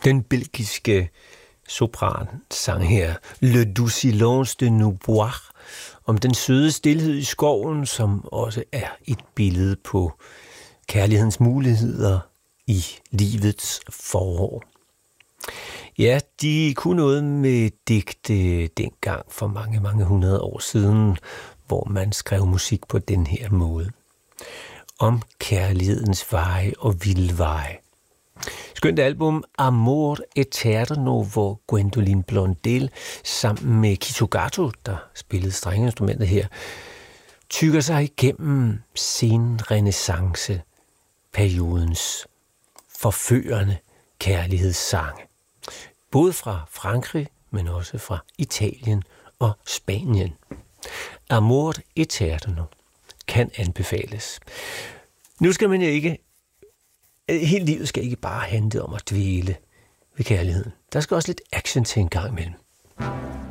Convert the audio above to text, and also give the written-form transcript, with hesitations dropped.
Den belgiske sopran sang her Le doux silence de nos bois om den søde stilhed i skoven, som også er et billede på kærlighedens muligheder i livets forår. Ja, de kunne noget med digte dengang for mange, mange hundrede år siden, hvor man skrev musik på den her måde. Om kærlighedens veje og vildveje. Skønt album Amor Eterno, hvor Gwendoline Blondel sammen med Kitsugato, der spillede strengeinstrumentet her, tykker sig igennem senrenæssance-periodens forførende kærlighedssange. Både fra Frankrig, men også fra Italien og Spanien. Amor Eterno kan anbefales. Nu skal man jo ikke hele livet skal ikke bare handle om at dvæle ved kærligheden. Der skal også lidt action til en gang imellem.